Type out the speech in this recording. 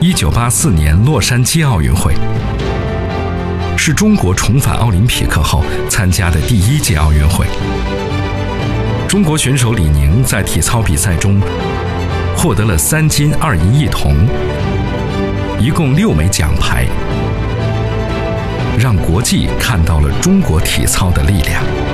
1984年洛杉矶奥运会是中国重返奥林匹克后参加的第1届奥运会。中国选手李宁在体操比赛中获得了3金2银1铜，一共6枚奖牌，让国际看到了中国体操的力量。